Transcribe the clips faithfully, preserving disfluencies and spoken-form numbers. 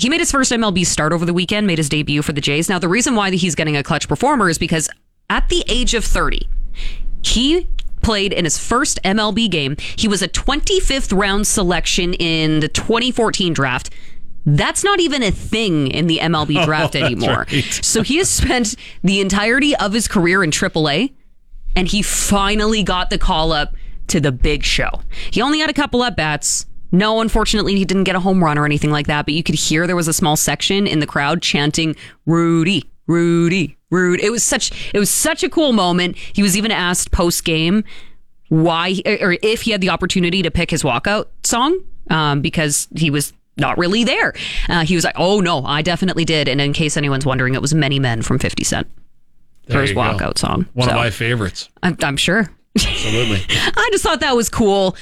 he made his first M L B start over the weekend, made his debut for the Jays. Now, the reason why he's getting a clutch performer is because at the age of thirty, he played in his first M L B game. He was a twenty-fifth round selection in the twenty fourteen draft. That's not even a thing in the M L B draft oh, anymore. Right. So he has spent the entirety of his career in triple A, and he finally got the call up to the big show. He only had a couple at bats. No, unfortunately, he didn't get a home run or anything like that, but you could hear there was a small section in the crowd chanting, Rudy, Rudy, Rudy. It was such, it was such a cool moment. He was even asked post-game why, or if he had the opportunity to pick his walkout song, um, because he was not really there. Uh, he was like, oh no, I definitely did. And in case anyone's wondering, it was Many Men from fifty Cent for his walkout go. song. One so, of my favorites. I'm, I'm sure. Absolutely. I just thought that was cool.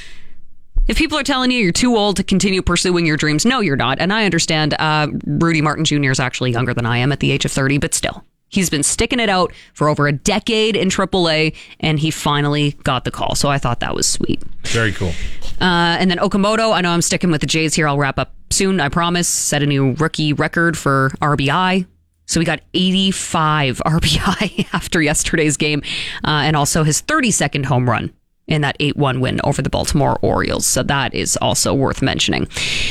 If people are telling you you're too old to continue pursuing your dreams, no, you're not. And I understand uh, Rudy Martin Junior is actually younger than I am at the age of thirty, but still. He's been sticking it out for over a decade in triple A, and he finally got the call. So I thought that was sweet. Very cool. Uh, and then Okamoto, I know I'm sticking with the Jays here. I'll wrap up soon, I promise. Set a new rookie record for R B I. So we got eighty-five R B I after yesterday's game, uh, and also his thirty-second home run in that eight one win over the Baltimore Orioles. So that is also worth mentioning.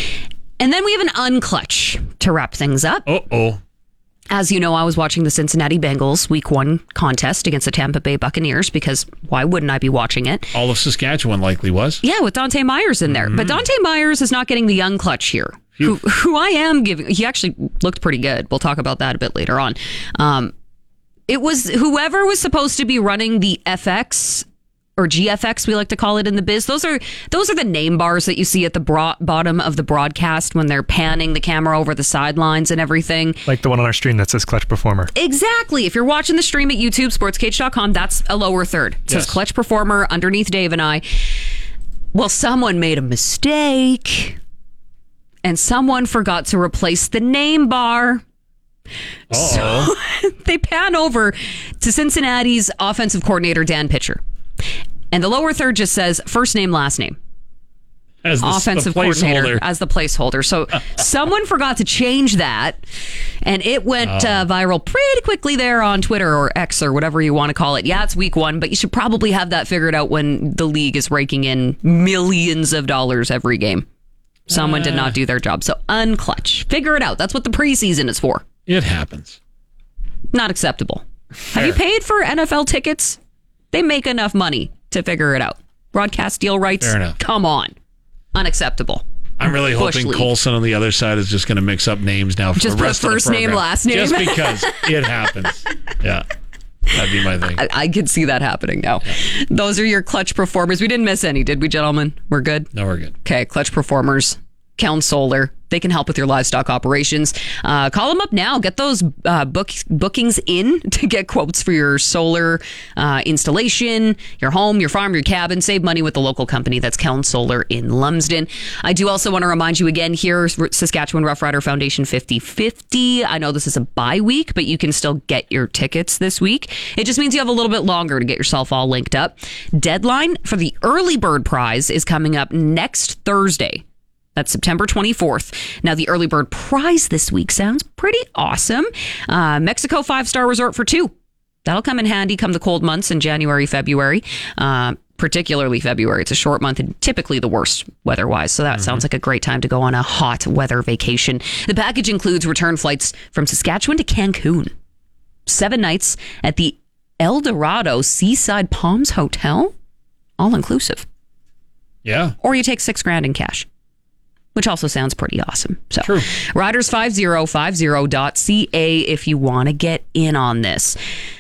And then we have an unclutch to wrap things up. Uh-oh. As you know, I was watching the Cincinnati Bengals week one contest against the Tampa Bay Buccaneers because why wouldn't I be watching it? All of Saskatchewan likely was. Yeah, with Dante Myers in there. Mm-hmm. But Dante Myers is not getting the young clutch here. Who, who I am giving, he actually looked pretty good. We'll talk about that a bit later on. Um, it was whoever was supposed to be running the F X or G F X, we like to call it in the biz. Those are those are the name bars that you see at the bro- bottom of the broadcast when they're panning the camera over the sidelines and everything. Like the one on our stream that says Clutch Performer. Exactly. If you're watching the stream at YouTube, sports cage dot com, that's a lower third. It yes. says Clutch Performer underneath Dave and I. Well, someone made a mistake. And someone forgot to replace the name bar. Uh-oh. So they pan over to Cincinnati's offensive coordinator, Dan Pitcher. And the lower third just says first name, last name. As the, offensive the coordinator as the placeholder. So someone forgot to change that. And it went oh. uh, viral pretty quickly there on Twitter or X or whatever you want to call it. Yeah, it's week one, but you should probably have that figured out when the league is raking in millions of dollars every game. Someone uh, did not do their job. So unclutch. Figure it out. That's what the preseason is for. It happens. Not acceptable. Fair. Have you paid for N F L tickets? They make enough money to figure it out. Broadcast deal rights? Fair enough. Come on. Unacceptable. I'm really Bush hoping League. Colson on the other side is just going to mix up names now for just the rest put of the first program. name, last name. Just because it happens. Yeah. That'd be my thing. I, I could see that happening now. Yeah. Those are your clutch performers. We didn't miss any, did we, gentlemen? We're good? No, we're good. Okay, clutch performers. Count Solar. They can help with your livestock operations. Uh, call them up now. Get those uh, book, bookings in to get quotes for your solar uh, installation, your home, your farm, your cabin. Save money with the local company. That's Count Solar in Lumsden. I do also want to remind you again here, Saskatchewan Rough Rider Foundation fifty fifty. I know this is a bye week, but you can still get your tickets this week. It just means you have a little bit longer to get yourself all linked up. Deadline for the early bird prize is coming up next Thursday. That's September twenty-fourth. Now, the early bird prize this week sounds pretty awesome. Uh, Mexico five-star resort for two. That'll come in handy come the cold months in January, February, uh, particularly February. It's a short month and typically the worst weather-wise. So that mm-hmm. sounds like a great time to go on a hot weather vacation. The package includes return flights from Saskatchewan to Cancun. Seven nights at the El Dorado Seaside Palms Hotel. All inclusive. Yeah. Or you take six grand in cash. Which also sounds pretty awesome. So, True. riders fifty fifty dot c a if you want to get in on this.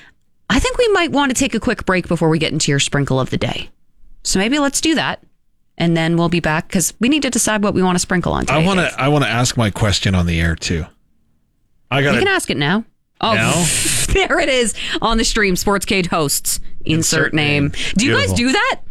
I think we might want to take a quick break before we get into your sprinkle of the day. So maybe let's do that. And then we'll be back because we need to decide what we want to sprinkle on today. I want to I want to ask my question on the air, too. I got. You can ask it now. Oh, now? There it is on the stream. Sportscade hosts. Insert, Insert name. name. Do you Beautiful. guys do that?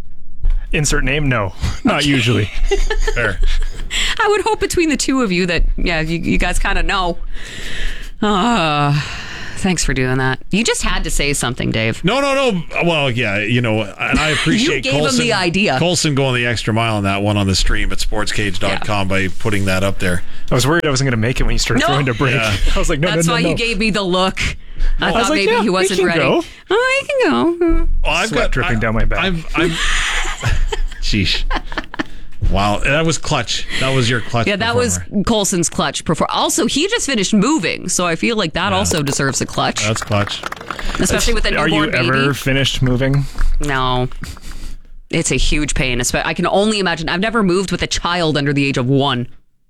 Insert name? No, not usually. Fair. I would hope between the two of you that, yeah, you, you guys kind of know. Uh, Thanks for doing that. You just had to say something, Dave. No, no, no. Well, yeah, you know, and I appreciate You gave him Colson, the idea. Colson going the extra mile on that one on the stream at sports cage dot com by putting that up there. I was worried I wasn't going to make it when you started No. throwing to break. Yeah. I was like, no, That's no, no, why no. you gave me the look. I, I was thought like, maybe yeah, he we wasn't can ready. go. Oh, I can go. Well, I've Sweat got dripping I, down my back. I'm, I'm, sheesh. Wow, that was clutch. That was your clutch. Yeah, that performer. was Colson's clutch. Before. Also, he just finished moving, so I feel like that Yeah. also deserves a clutch, That's clutch. especially with a Are newborn you baby. ever finished moving? No. It's a huge pain. espe- I can only imagine. I've never moved with a child under the age of one.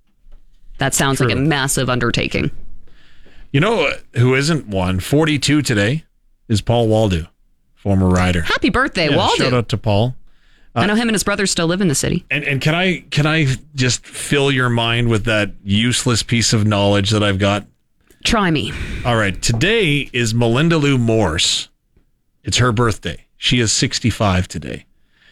That sounds like a True. massive undertaking. You know who isn't one? forty-two today is Paul Waldo, former rider. Happy birthday, Yeah, Waldo. shout out to Paul. I know him and his brother still live in the city. And and can I can I just fill your mind with that useless piece of knowledge that I've got? Try me. All right, today is Melinda Lou Morse. It's her birthday. She is sixty-five today.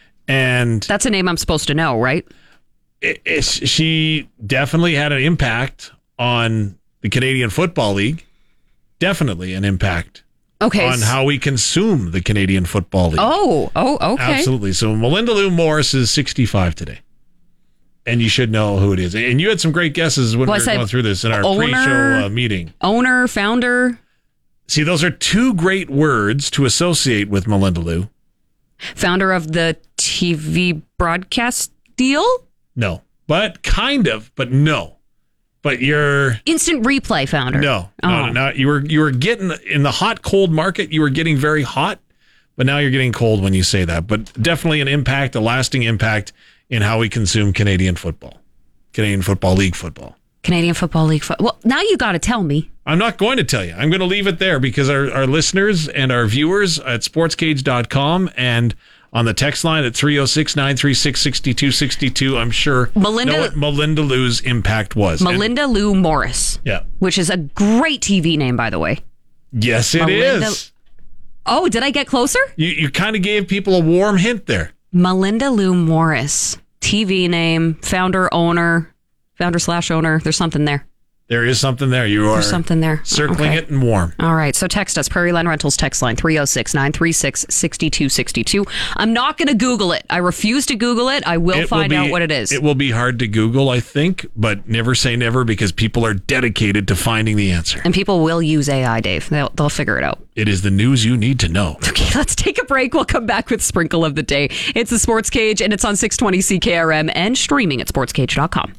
And That's a name I'm supposed to know, right? it, it's, she definitely had an impact on the Canadian Football League. Definitely an impact Okay. on how we consume the Canadian Football League. Oh, oh, okay. Absolutely. So Melinda Lou Morse is sixty-five today. And you should know who it is. And you had some great guesses when Well, I we were said going through this in our owner- pre-show uh, meeting. Owner, founder, See, those are two great words to associate with Melinda Lou. founder of the T V broadcast deal? No. But kind of, but no. But you're Instant replay founder. no, Oh. no, no, no. You were you were getting in the hot cold market. You were getting very hot, but now you're getting cold when you say that. But definitely an impact, a lasting impact in how we consume Canadian football, Canadian Football League football. Canadian Football League. Fo- well, now you got to tell me. I'm not going to tell you. I'm going to leave it there because our, our listeners and our viewers at sports cage dot com and on the text line at three oh six, nine three six, six two six two, I'm sure Melinda- know what Melinda Lou's impact was. And- Melinda Lou Morris. yeah. Which is a great T V name, by the way. Yes, it is. Melinda- Oh, did I get closer? You you kind of gave people a warm hint there. Melinda Lou Morris. T V name, founder, owner, founder slash owner. There's something there. There is something there. You are There's something there. circling Okay. it in warm. All right. So text us, Prairie Line Rentals text line three oh six, nine three six, six two six two. I'm not going to Google it. I refuse to Google it. I will It find be- out what it is. It will be hard to Google, I think, but never say never because people are dedicated to finding the answer. and people will use A I, Dave. They'll, they'll figure it out. It is the news you need to know. Okay, let's take a break. We'll come back with Sprinkle of the Day. It's the Sports Cage, and it's on six twenty C K R M and streaming at sports cage dot com.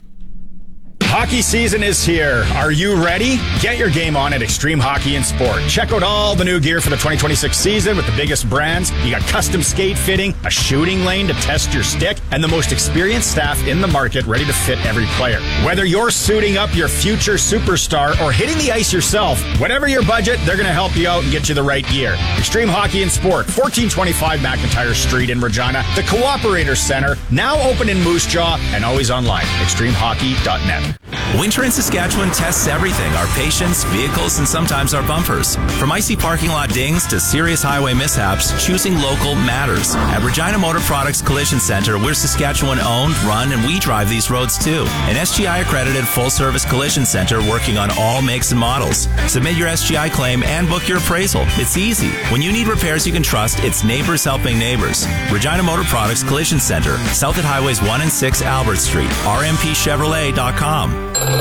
Hockey season is here. Are you ready? Get your game on at Extreme Hockey and Sport. Check out all the new gear for the twenty twenty-six season with the biggest brands. You got custom skate fitting, a shooting lane to test your stick, and the most experienced staff in the market ready to fit every player. Whether you're suiting up your future superstar or hitting the ice yourself, whatever your budget, they're going to help you out and get you the right gear. Extreme Hockey and Sport, fourteen twenty-five McIntyre Street in Regina, the Cooperator Center, now open in Moose Jaw and always online. extreme hockey dot net. Winter in Saskatchewan tests everything, our patience, vehicles, and sometimes our bumpers. From icy parking lot dings to serious highway mishaps, choosing local matters. At Regina Motor Products Collision Center, we're Saskatchewan owned, run, and we drive these roads too. An S G I accredited full service collision center working on all makes and models. Submit your S G I claim and book your appraisal. It's easy. When you need repairs you can trust, it's neighbors helping neighbors. Regina Motor Products Collision Center, south at Highways one and six Albert Street, R M P Chevrolet dot com.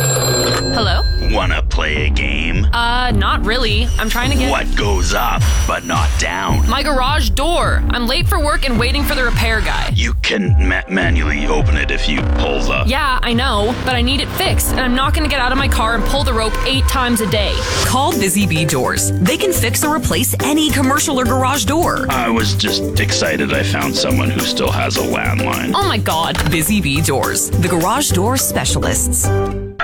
Hello? Wanna play a game? Uh, not really. I'm trying to get What goes up, but not down? my garage door. I'm late for work and waiting for the repair guy. You can ma- manually open it if you pull the... Yeah, I know, but I need it fixed, and I'm not gonna get out of my car and pull the rope eight times a day. Call Busy Bee Doors. They can fix or replace any commercial or garage door. I was just excited I found someone who still has a landline. Oh my god. Busy Bee Doors, the garage door specialists.